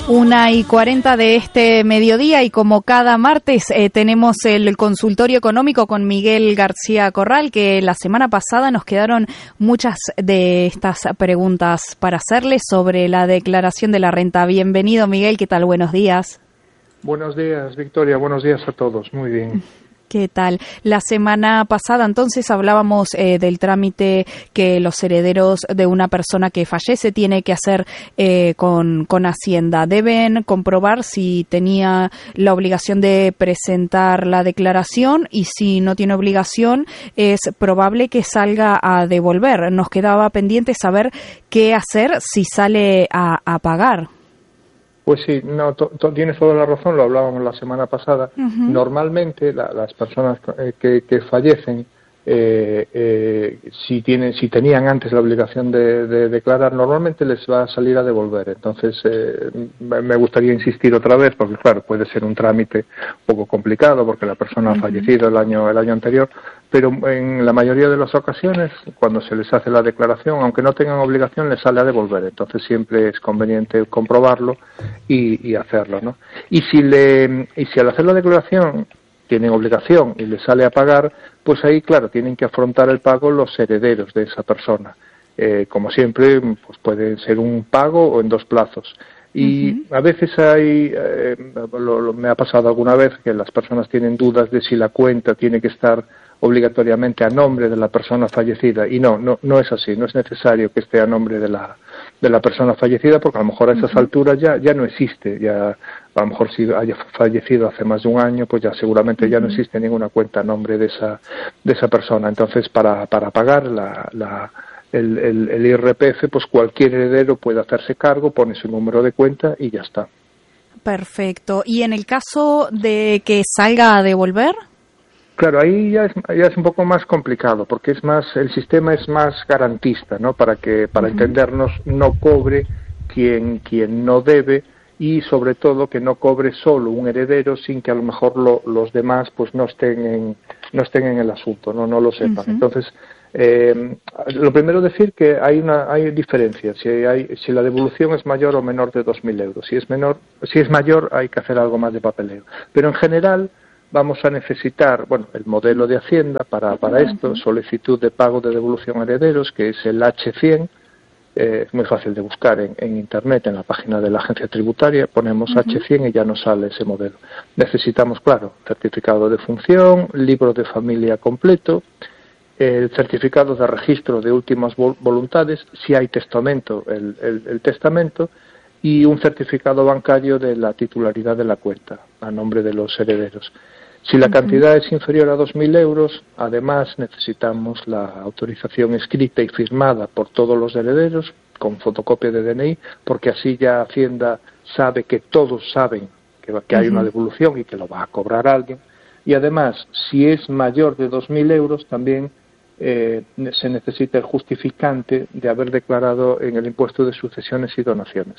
1:40 de este mediodía y como cada martes tenemos el consultorio económico con Miguel García Corral, que la semana pasada nos quedaron muchas de estas preguntas para hacerle sobre la declaración de la renta. Bienvenido, Miguel, ¿qué tal? Buenos días. Buenos días, Victoria, buenos días a todos, muy bien. ¿Qué tal? La semana pasada entonces hablábamos del trámite que los herederos de una persona que fallece tiene que hacer con Hacienda. Deben comprobar si tenía la obligación de presentar la declaración y si no tiene obligación es probable que salga a devolver. Nos quedaba pendiente saber qué hacer si sale a pagar. Pues sí, no, tienes toda la razón, lo hablábamos la semana pasada. Uh-huh. Normalmente las personas que fallecen, si tenían antes la obligación de declarar, normalmente les va a salir a devolver. Entonces, me gustaría insistir otra vez, porque claro, puede ser un trámite un poco complicado, porque la persona ha fallecido el año anterior, pero en la mayoría de las ocasiones, cuando se les hace la declaración, aunque no tengan obligación, les sale a devolver. Entonces, siempre es conveniente comprobarlo y hacerlo, ¿no? Y si al hacer la declaración tienen obligación y les sale a pagar, pues ahí, claro, tienen que afrontar el pago los herederos de esa persona. Como siempre, pues puede ser un pago o en 2 plazos. Y a veces me ha pasado alguna vez que las personas tienen dudas de si la cuenta tiene que estar obligatoriamente a nombre de la persona fallecida, y no es así, no es necesario que esté a nombre de la persona fallecida, porque a lo mejor a esas alturas ya no existe, ya a lo mejor si haya fallecido hace más de un año, pues ya seguramente ya no existe ninguna cuenta a nombre de esa persona. Entonces, para pagar el IRPF, pues cualquier heredero puede hacerse cargo, pone su número de cuenta y ya está. Perfecto. ¿Y en el caso de que salga a devolver? Claro, ahí ya es un poco más complicado, porque el sistema es más garantista, ¿no? Para entendernos, no cobre quien no debe, y sobre todo que no cobre solo un heredero sin que a lo mejor los demás pues no estén en el asunto, no lo sepan. Entonces, lo primero decir que hay diferencias, si la devolución es mayor o menor de 2.000 euros. Si es mayor, hay que hacer algo más de papeleo. Pero en general vamos a necesitar, el modelo de Hacienda para esto, solicitud de pago de devolución a herederos, que es el H100. Es muy fácil de buscar en Internet, en la página de la agencia tributaria, ponemos H100 y ya nos sale ese modelo. Necesitamos, claro, certificado de función, libro de familia completo, el certificado de registro de últimas voluntades, si hay testamento, el testamento, y un certificado bancario de la titularidad de la cuenta a nombre de los herederos. Si la cantidad es inferior a 2.000 euros, además necesitamos la autorización escrita y firmada por todos los herederos con fotocopia de DNI, porque así ya Hacienda sabe que todos saben que hay una devolución y que lo va a cobrar alguien. Y además, si es mayor de 2.000 euros, también se necesita el justificante de haber declarado en el impuesto de sucesiones y donaciones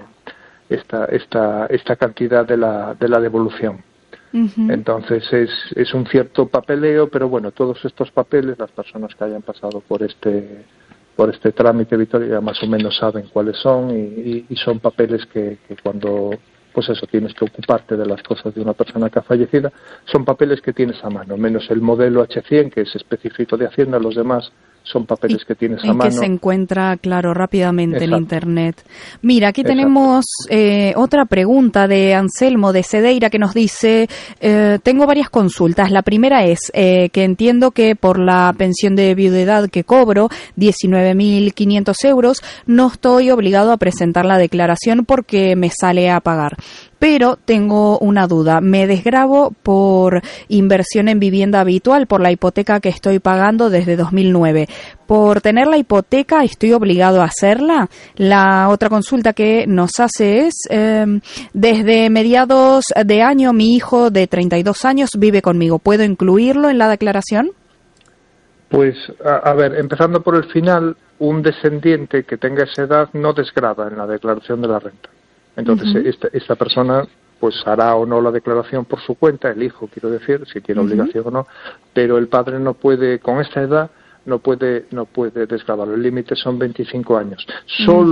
esta cantidad de la devolución. Entonces es un cierto papeleo, pero todos estos papeles, las personas que hayan pasado por este trámite, Victoria, ya más o menos saben cuáles son, y son papeles que cuando tienes que ocuparte de las cosas de una persona que ha fallecido, son papeles que tienes a mano, menos el modelo H100, que es específico de Hacienda. Los demás son papeles que tienes a mano. Que se encuentra, claro, rápidamente en Internet. Mira, aquí tenemos otra pregunta de Anselmo de Cedeira, que nos dice, tengo varias consultas. La primera es que entiendo que por la pensión de viudedad que cobro, 19.500 euros, no estoy obligado a presentar la declaración porque me sale a pagar. Pero tengo una duda, me desgravo por inversión en vivienda habitual por la hipoteca que estoy pagando desde 2009. ¿Por tener la hipoteca estoy obligado a hacerla? La otra consulta que nos hace es, desde mediados de año mi hijo de 32 años vive conmigo, ¿puedo incluirlo en la declaración? Pues, a ver, empezando por el final, un descendiente que tenga esa edad no desgrava en la declaración de la renta. Entonces, esta persona pues hará o no la declaración por su cuenta, el hijo, quiero decir, si tiene obligación o no, pero el padre no puede, con esta edad, no puede desgravarlo. El límite son 25 años. Solo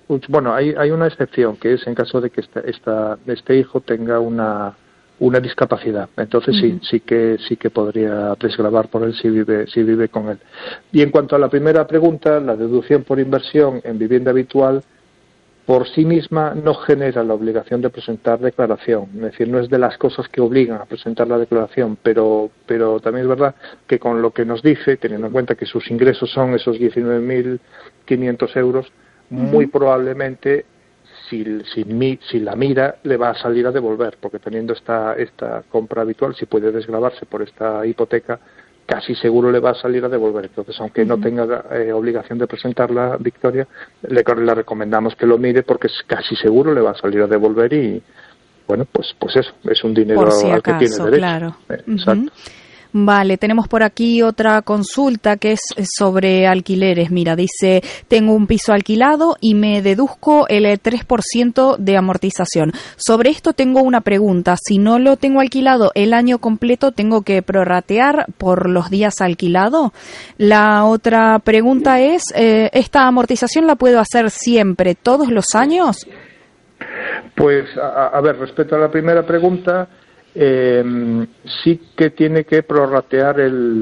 Bueno, hay una excepción, que es en caso de que este hijo tenga una discapacidad. Entonces sí que podría desgravar por él si vive con él. Y en cuanto a la primera pregunta, la deducción por inversión en vivienda habitual por sí misma no genera la obligación de presentar declaración, es decir, no es de las cosas que obligan a presentar la declaración, pero también es verdad que con lo que nos dice, teniendo en cuenta que sus ingresos son esos 19.500 euros, muy probablemente si la mira le va a salir a devolver, porque teniendo esta compra habitual, si puede desgravarse por esta hipoteca, casi seguro le va a salir a devolver. Entonces, aunque no tenga obligación de presentarla, Victoria, le recomendamos que lo mire porque casi seguro le va a salir a devolver y, bueno, pues eso, es un dinero por si al acaso, que tiene derecho. Claro. Exacto. Vale, tenemos por aquí otra consulta que es sobre alquileres. Mira, dice, tengo un piso alquilado y me deduzco el 3% de amortización. Sobre esto tengo una pregunta. Si no lo tengo alquilado el año completo, ¿tengo que prorratear por los días alquilado? La otra pregunta es, ¿esta amortización la puedo hacer siempre, todos los años? Pues, a ver, respecto a la primera pregunta, sí que tiene que prorratear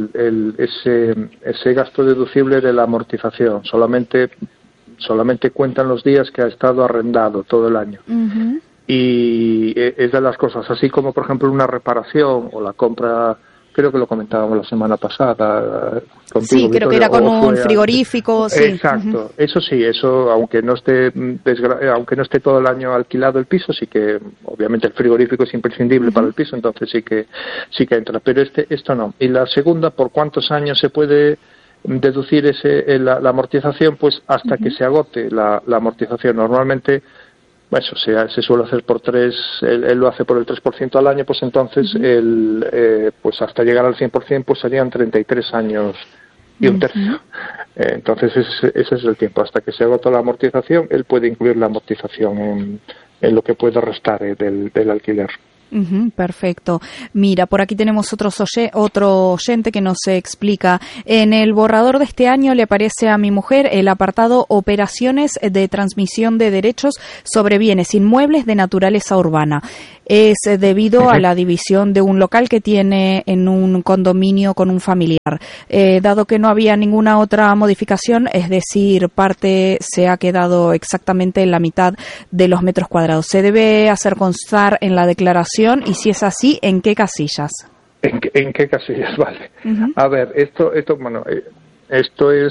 ese gasto deducible de la amortización. Solamente cuentan los días que ha estado arrendado todo el año. Y es de las cosas, así como por ejemplo una reparación o la compra, creo que lo comentábamos la semana pasada contigo, sí, creo Victoria, que era con un frigorífico. Sí. Exacto, eso aunque no esté todo el año alquilado el piso, sí que obviamente el frigorífico es imprescindible para el piso, entonces sí que entra, pero esto no. Y la segunda, ¿por cuántos años se puede deducir la amortización? Pues hasta que se agote la amortización. Normalmente eso se suele hacer por 3, él lo hace por el 3% al año, pues entonces pues hasta llegar al 100% pues serían 33 años y un tercio. Entonces ese es el tiempo. Hasta que se agota la amortización, él puede incluir la amortización en lo que pueda restar del alquiler. Perfecto. Mira, por aquí tenemos otro oyente que nos explica. En el borrador de este año le aparece a mi mujer el apartado Operaciones de transmisión de derechos sobre bienes inmuebles de naturaleza urbana. Es debido a la división de un local que tiene en un condominio con un familiar. Dado que no había ninguna otra modificación, es decir, parte se ha quedado exactamente en la mitad de los metros cuadrados. ¿Se debe hacer constar en la declaración? Y si es así, ¿en qué casillas? ¿En qué casillas? Vale. A ver, esto es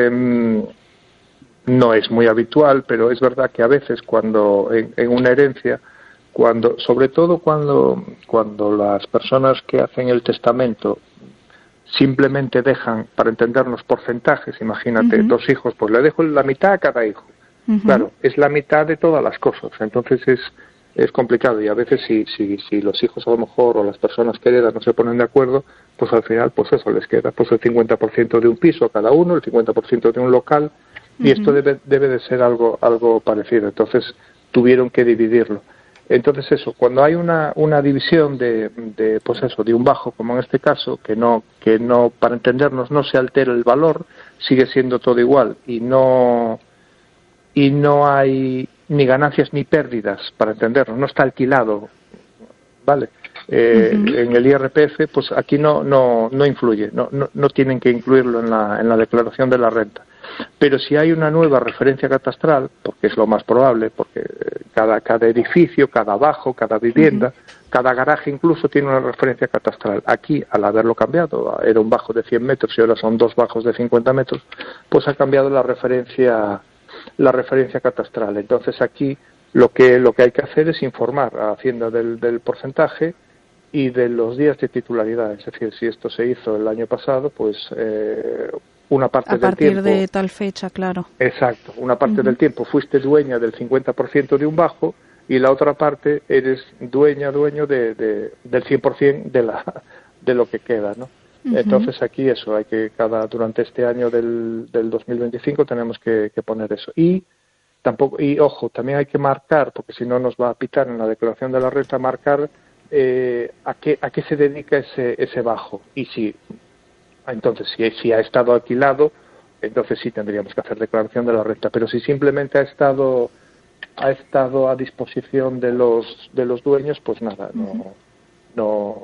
no es muy habitual, pero es verdad que a veces cuando en una herencia, sobre todo cuando las personas que hacen el testamento simplemente dejan, para entendernos, porcentajes, imagínate, 2 hijos, pues le dejo la mitad a cada hijo. Claro, es la mitad de todas las cosas, entonces es complicado, y a veces si los hijos a lo mejor o las personas que heredan no se ponen de acuerdo, pues al final pues eso les queda pues el 50% de un piso a cada uno, el 50% de un local, y esto debe de ser algo parecido. Entonces tuvieron que dividirlo. Entonces eso, cuando hay una división de pues eso, de un bajo, como en este caso, que no para entendernos no se altera el valor, sigue siendo todo igual y no hay ni ganancias ni pérdidas, para entendernos, no está alquilado, ¿vale? En el IRPF, pues aquí no influye, no tienen que incluirlo en la declaración de la renta. Pero si hay una nueva referencia catastral, porque es lo más probable, porque cada edificio, cada bajo, cada vivienda, cada garaje incluso tiene una referencia catastral. Aquí, al haberlo cambiado, era un bajo de 100 metros y ahora son 2 bajos de 50 metros, pues ha cambiado la referencia catastral. Entonces aquí lo que hay que hacer es informar a Hacienda del porcentaje y de los días de titularidad. Es decir, si esto se hizo el año pasado, pues una parte del tiempo... A partir de tal fecha, claro. Exacto. Una parte del tiempo fuiste dueña del 50% de un bajo y la otra parte eres dueño del 100% de lo que queda, ¿no? Entonces aquí eso, hay que durante este año del 2025 tenemos que poner eso. Y ojo, también hay que marcar, porque si no nos va a pitar en la declaración de la renta, marcar a qué se dedica ese bajo. Y entonces si ha estado alquilado entonces sí tendríamos que hacer declaración de la renta. Pero si simplemente ha estado a disposición de los dueños, pues nada, no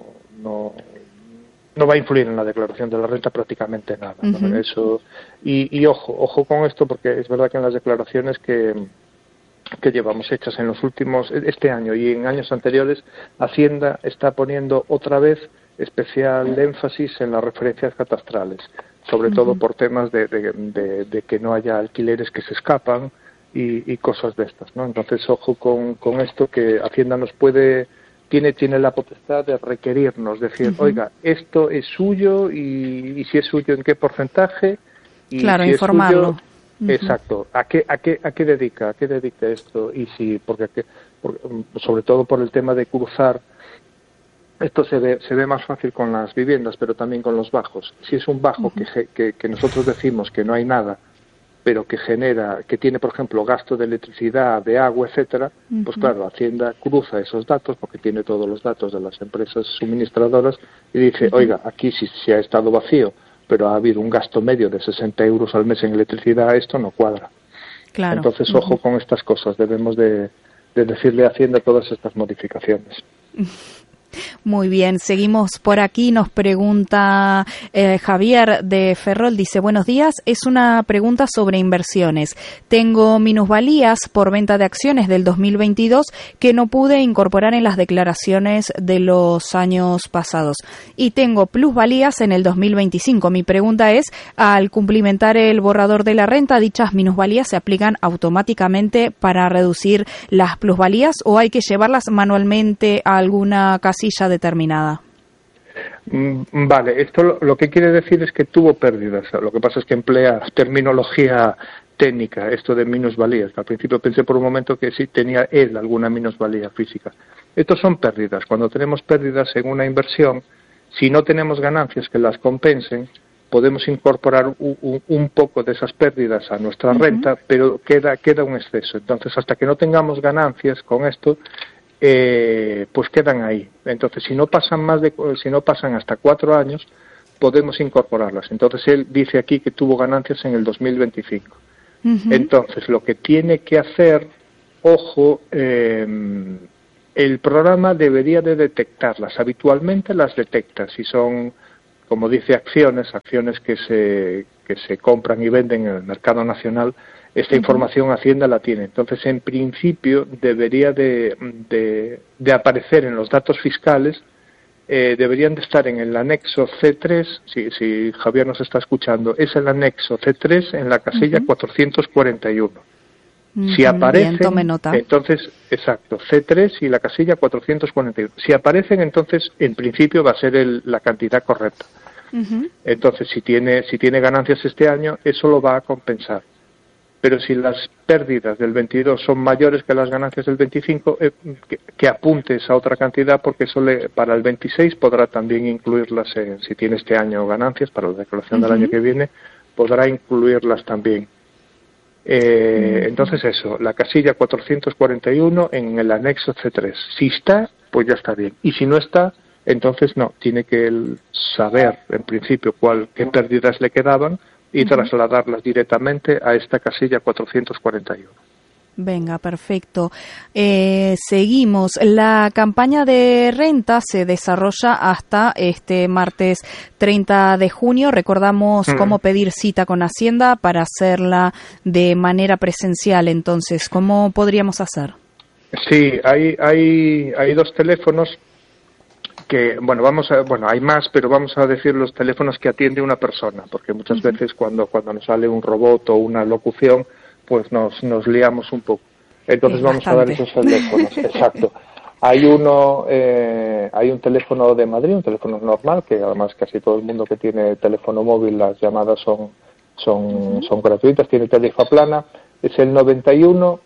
va a influir en la declaración de la renta prácticamente nada, ¿no? Eso, y ojo con esto, porque es verdad que en las declaraciones que llevamos hechas en los últimos, este año y en años anteriores, Hacienda está poniendo otra vez especial énfasis en las referencias catastrales, sobre todo por temas de que no haya alquileres que se escapan y cosas de estas, ¿no? Entonces, ojo con esto, que Hacienda nos tiene la potestad de requerirnos, decir, oiga, esto es suyo y si es suyo, ¿en qué porcentaje? Y claro, si informarlo. Es suyo, exacto, ¿a qué dedica esto? Y si, porque sobre todo por el tema de cruzar, esto se ve más fácil con las viviendas, pero también con los bajos. Si es un bajo que nosotros decimos que no hay nada, pero que tiene, por ejemplo, gasto de electricidad, de agua, etcétera, pues claro, Hacienda cruza esos datos, porque tiene todos los datos de las empresas suministradoras, y dice, oiga, aquí si ha estado vacío, pero ha habido un gasto medio de 60 euros al mes en electricidad, esto no cuadra. Claro. Entonces, ojo con estas cosas, debemos de decirle a Hacienda todas estas modificaciones. Muy bien, seguimos por aquí, nos pregunta Javier de Ferrol, dice, buenos días, es una pregunta sobre inversiones. Tengo minusvalías por venta de acciones del 2022 que no pude incorporar en las declaraciones de los años pasados y tengo plusvalías en el 2025. Mi pregunta es, al cumplimentar el borrador de la renta, ¿dichas minusvalías se aplican automáticamente para reducir las plusvalías o hay que llevarlas manualmente a alguna casilla determinada? Vale, esto lo que quiere decir es que tuvo pérdidas. Lo que pasa es que emplea terminología técnica, esto de minusvalías. Al principio pensé por un momento que sí tenía él alguna minusvalía física. Estos son pérdidas. Cuando tenemos pérdidas en una inversión, si no tenemos ganancias que las compensen, podemos incorporar un poco de esas pérdidas a nuestra renta, pero queda un exceso. Entonces, hasta que no tengamos ganancias con esto, pues quedan ahí. Entonces, si no pasan hasta 4 años, podemos incorporarlas. Entonces, él dice aquí que tuvo ganancias en el 2025. Entonces, lo que tiene que hacer, ojo, el programa debería de detectarlas. Habitualmente las detecta. Si son, como dice, acciones que se compran y venden en el mercado nacional, esta información Hacienda la tiene. Entonces, en principio, debería de aparecer en los datos fiscales, deberían de estar en el anexo C3, si Javier nos está escuchando, es el anexo C3 en la casilla 441. Si aparecen, entonces, exacto, C3 y la casilla 441. Si aparecen, entonces, en principio va a ser la cantidad correcta. Entonces, si tiene ganancias este año, eso lo va a compensar. Pero si las pérdidas del 22 son mayores que las ganancias del 25, que apunte esa otra cantidad, porque eso para el 26 podrá también incluirlas, si tiene este año ganancias, para la declaración del año que viene, podrá incluirlas también. Entonces eso, la casilla 441 en el anexo C3. Si está, pues ya está bien. Y si no está, entonces no, tiene que él saber, en principio, qué pérdidas le quedaban, y trasladarlas directamente a esta casilla 441. Venga, perfecto. Seguimos. La campaña de renta se desarrolla hasta este martes 30 de junio. Recordamos cómo pedir cita con Hacienda para hacerla de manera presencial. Entonces, ¿cómo podríamos hacer? Sí, hay 2 teléfonos que, hay más, pero vamos a decir los teléfonos que atiende una persona, porque muchas veces cuando nos sale un robot o una locución, pues nos liamos un poco. Entonces vamos a dar esos teléfonos. Exacto. Hay un teléfono de Madrid, un teléfono normal, que además casi todo el mundo que tiene teléfono móvil, las llamadas son gratuitas, tiene tarifa plana, es el 91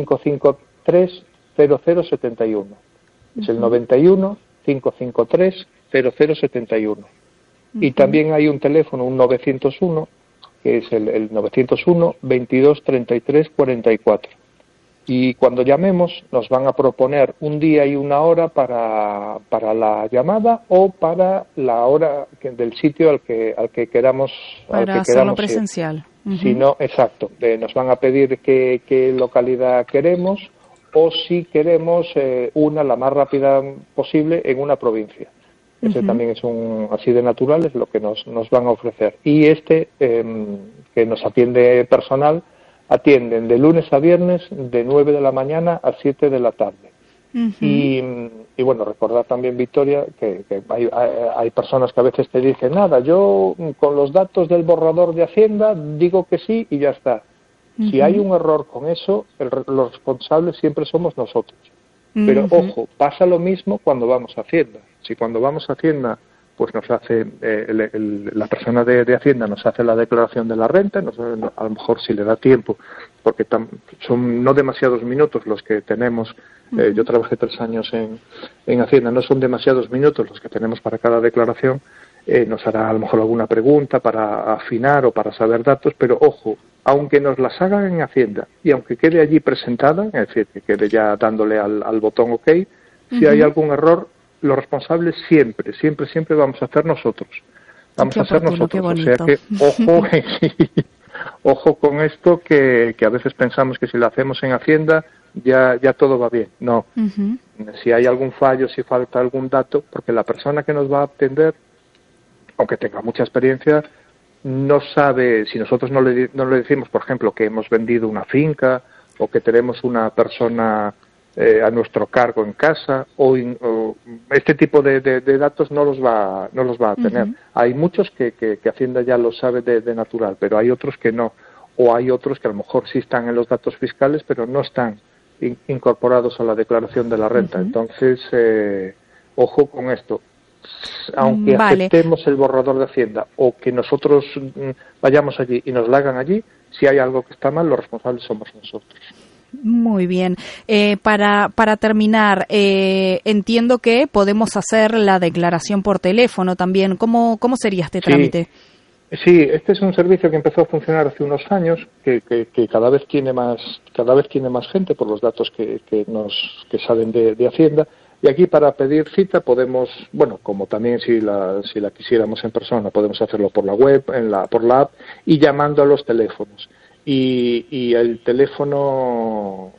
553 0071. Es el 91 553 0071. Y también hay un teléfono, un 901, que es el 901 22 33 44. Y cuando llamemos nos van a proponer un día y una hora para la llamada o para la hora del sitio al que queramos hacerlo presencial. Si no, exacto, nos van a pedir qué localidad queremos o si queremos una la más rápida posible en una provincia. Ese también es así de natural, es lo que nos van a ofrecer. Y que nos atiende personal, atienden de lunes a viernes de 9 de la mañana a 7 de la tarde. Y bueno, recordar también, Victoria, que hay personas que a veces te dicen, nada, yo con los datos del borrador de Hacienda digo que sí y ya está. Si hay un error con eso, los responsables siempre somos nosotros. Pero ojo, pasa lo mismo cuando vamos a Hacienda. Si cuando vamos a Hacienda, pues nos hace, la persona de Hacienda nos hace la declaración de la renta, a lo mejor si le da tiempo, porque son no demasiados minutos los que tenemos. Yo trabajé 3 años en Hacienda, no son demasiados minutos los que tenemos para cada declaración. Nos hará a lo mejor alguna pregunta para afinar o para saber datos, pero ojo, aunque nos las hagan en Hacienda y aunque quede allí presentada, es decir, que quede ya dándole al botón OK, si hay algún error, los responsables siempre vamos a hacer nosotros. Vamos a hacer nosotros. O sea que, ojo con esto, que a veces pensamos que si lo hacemos en Hacienda ya todo va bien. No. Si hay algún fallo, si falta algún dato, porque la persona que nos va a atender, aunque tenga mucha experiencia, no sabe, si nosotros no le decimos, por ejemplo, que hemos vendido una finca o que tenemos una persona a nuestro cargo en casa o este tipo de datos no los va a tener. Hay muchos que Hacienda ya lo sabe de natural, pero hay otros que no, o hay otros que a lo mejor sí están en los datos fiscales pero no están incorporados a la declaración de la renta. Entonces, ojo con esto. Aunque aceptemos el borrador de Hacienda o que nosotros vayamos allí y nos la hagan allí, si hay algo que está mal, los responsables somos nosotros. Muy bien. Para terminar, entiendo que podemos hacer la declaración por teléfono también. ¿Cómo sería este trámite? Sí, este es un servicio que empezó a funcionar hace unos años, que cada vez tiene más gente por los datos que salen de Hacienda. Y aquí para pedir cita podemos, bueno, como también si la quisiéramos en persona, podemos hacerlo por la web, por la app y llamando a los teléfonos. Y el teléfono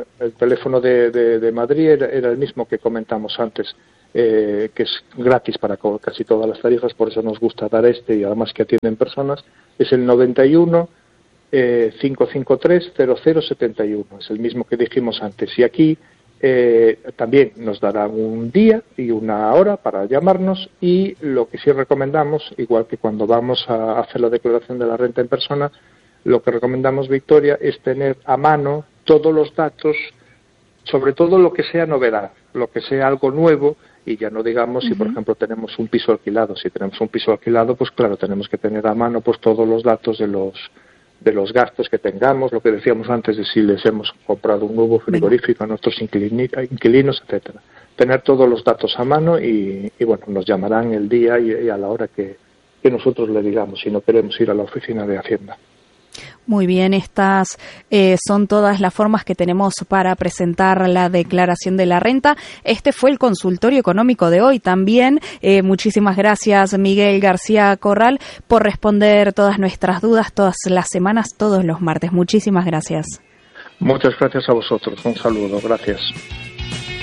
de Madrid era el mismo que comentamos antes, que es gratis para casi todas las tarifas, por eso nos gusta dar y además que atienden personas, es el 91 553 0071, es el mismo que dijimos antes. Y aquí también nos darán un día y una hora para llamarnos, y lo que sí recomendamos, igual que cuando vamos a hacer la declaración de la renta en persona, lo que recomendamos, Victoria, es tener a mano todos los datos, sobre todo lo que sea novedad, lo que sea algo nuevo, y ya no digamos si, por ejemplo, tenemos un piso alquilado. Si tenemos un piso alquilado, pues claro, tenemos que tener a mano pues todos los datos de los gastos que tengamos, lo que decíamos antes de si les hemos comprado un nuevo frigorífico a nuestros inquilinos, etcétera. Tener todos los datos a mano y bueno, nos llamarán el día y a la hora que nosotros le digamos, si no queremos ir a la oficina de Hacienda. Muy bien, estas son todas las formas que tenemos para presentar la declaración de la renta. Este fue el consultorio económico de hoy también. Muchísimas gracias, Miguel García Corral, por responder todas nuestras dudas todas las semanas, todos los martes. Muchísimas gracias. Muchas gracias a vosotros. Un saludo. Gracias.